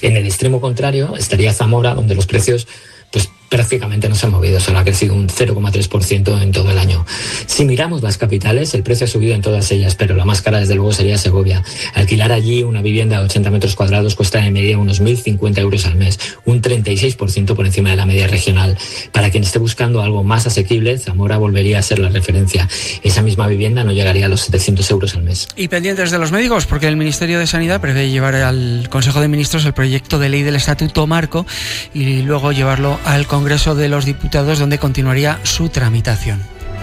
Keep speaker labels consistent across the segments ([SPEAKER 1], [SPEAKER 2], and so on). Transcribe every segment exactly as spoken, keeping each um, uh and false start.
[SPEAKER 1] En el extremo contrario estaría Zamora, donde los precios pues prácticamente no se han movido, solo ha crecido un cero coma tres por ciento en todo el año. Si miramos las capitales, el precio ha subido en todas ellas, pero la más cara desde luego sería Segovia. Alquilar allí una vivienda de ochenta metros cuadrados cuesta de media unos mil cincuenta euros al mes, un treinta y seis por ciento por encima de la media regional. Para quien esté buscando algo más asequible, Zamora volvería a ser la referencia. Esa misma vivienda no llegaría a los setecientos euros al mes.
[SPEAKER 2] Y pendientes de los médicos, porque el Ministerio de Sanidad prevé llevar al Consejo de Ministros el proyecto de ley del Estatuto Marco y luego llevarlo al Congreso de los Diputados, donde continuaría su tramitación.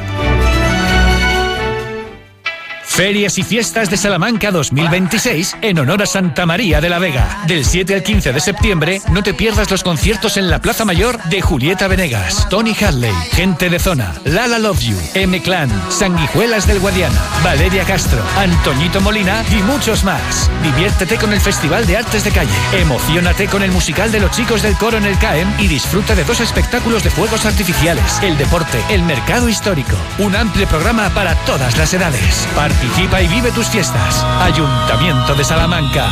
[SPEAKER 3] Ferias y Fiestas de Salamanca dos mil veintiséis en honor a Santa María de la Vega. Del siete al quince de septiembre no te pierdas los conciertos en la Plaza Mayor de Julieta Venegas, Tony Hadley, Gente de Zona, Lala Love You, M-Clan, Sanguijuelas del Guadiana, Valeria Castro, Antoñito Molina y muchos más. Diviértete con el Festival de Artes de Calle. Emociónate con el musical de los chicos del coro en el C A E M y disfruta de dos espectáculos de fuegos artificiales, el deporte, el mercado histórico. Un amplio programa para todas las edades. Participa y vive tus fiestas. Ayuntamiento de Salamanca.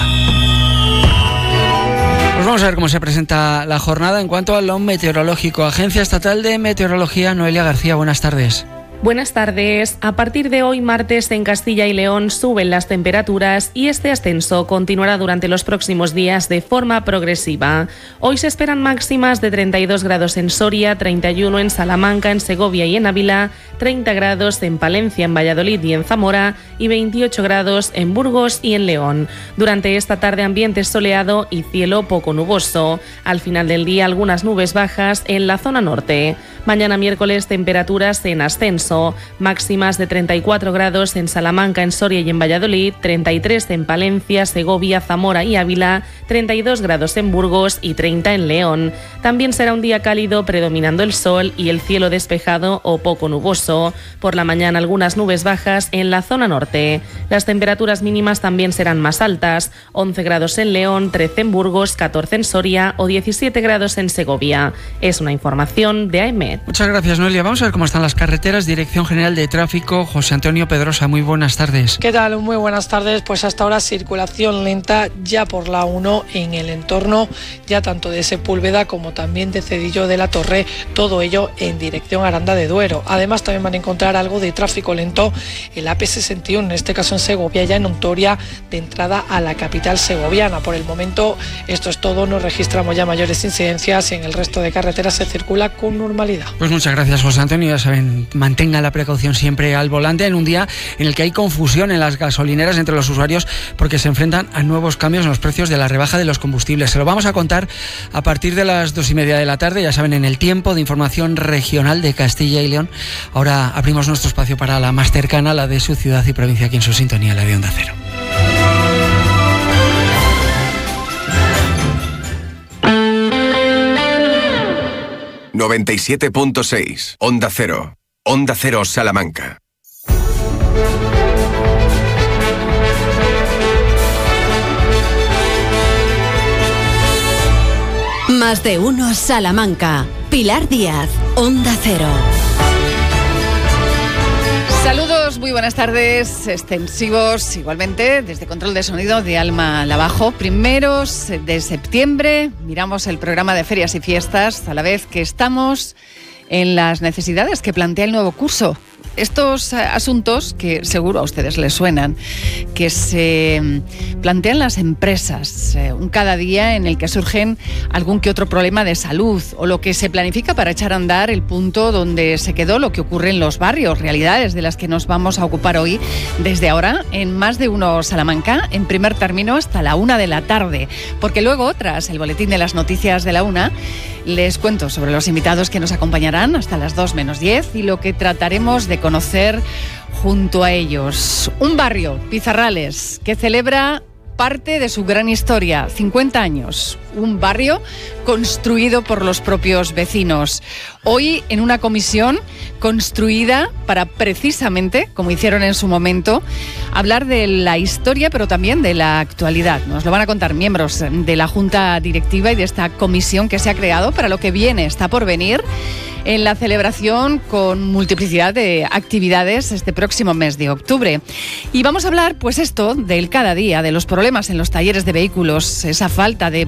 [SPEAKER 2] Pues vamos a ver cómo se presenta la jornada en cuanto a lo meteorológico. Agencia Estatal de Meteorología, Noelia García, buenas tardes.
[SPEAKER 4] Buenas tardes. A partir de hoy, martes, en Castilla y León suben las temperaturas y este ascenso continuará durante los próximos días de forma progresiva. Hoy se esperan máximas de treinta y dos grados en Soria, treinta y uno en Salamanca, en Segovia y en Ávila, treinta grados en Palencia, en Valladolid y en Zamora y veintiocho grados en Burgos y en León. Durante esta tarde, ambiente soleado y cielo poco nuboso. Al final del día, algunas nubes bajas en la zona norte. Mañana miércoles, temperaturas en ascenso. Máximas de treinta y cuatro grados en Salamanca, en Soria y en Valladolid, treinta y tres en Palencia, Segovia, Zamora y Ávila, treinta y dos grados en Burgos y treinta en León. También será un día cálido, predominando el sol y el cielo despejado o poco nuboso. Por la mañana algunas nubes bajas en la zona norte. Las temperaturas mínimas también serán más altas, once grados en León, trece en Burgos, catorce en Soria o diecisiete grados en Segovia. Es una información de AEMET.
[SPEAKER 2] Muchas gracias, Noelia. Vamos a ver cómo están las carreteras. Dirección General de Tráfico, José Antonio Pedrosa, muy buenas tardes.
[SPEAKER 5] ¿Qué tal? Muy buenas tardes. Pues hasta ahora circulación lenta ya por la uno en el entorno, ya tanto de Sepúlveda como también de Cedillo de la Torre, todo ello en dirección Aranda de Duero. Además también van a encontrar algo de tráfico lento en la A P sesenta y uno, en este caso en Segovia, ya en Ontoria, de entrada a la capital segoviana. Por el momento esto es todo, no registramos ya mayores incidencias y en el resto de carreteras se circula con normalidad.
[SPEAKER 2] Pues muchas gracias, José Antonio. Ya saben, mantenga la precaución siempre al volante en un día en el que hay confusión en las gasolineras entre los usuarios porque se enfrentan a nuevos cambios en los precios de la rebaja de los combustibles. Se lo vamos a contar a partir de las dos y media de la tarde, ya saben, en el tiempo de información regional de Castilla y León. Ahora abrimos nuestro espacio para la más cercana, la de su ciudad y provincia, aquí en su sintonía, la de Onda Cero.
[SPEAKER 6] noventa y siete punto seis, Onda Cero. Onda Cero Salamanca.
[SPEAKER 7] Más de uno Salamanca. Pilar Díaz, Onda Cero.
[SPEAKER 8] Saludos, muy buenas tardes, extensivos igualmente desde Control de Sonido de Alma Lavajo. Primeros de septiembre, miramos el programa de ferias y fiestas a la vez que estamos en las necesidades que plantea el nuevo curso. Estos asuntos que seguro a ustedes les suenan, que se plantean las empresas, eh, un cada día en el que surgen algún que otro problema de salud o lo que se planifica para echar a andar el punto donde se quedó lo que ocurre en los barrios, realidades de las que nos vamos a ocupar hoy desde ahora en Más de Uno Salamanca, en primer término hasta la una de la tarde, porque luego, tras el boletín de las noticias de la una, les cuento sobre los invitados que nos acompañarán hasta las dos menos diez y lo que trataremos de conocer junto a ellos. Un barrio, Pizarrales, que celebra parte de su gran historia, cincuenta años. Un barrio construido por los propios vecinos. Hoy en una comisión construida para precisamente, como hicieron en su momento, hablar de la historia pero también de la actualidad. Nos lo van a contar miembros de la Junta Directiva y de esta comisión que se ha creado para lo que viene, está por venir, en la celebración con multiplicidad de actividades este próximo mes de octubre. Y vamos a hablar, pues esto, del cada día, de los problemas en los talleres de vehículos, esa falta de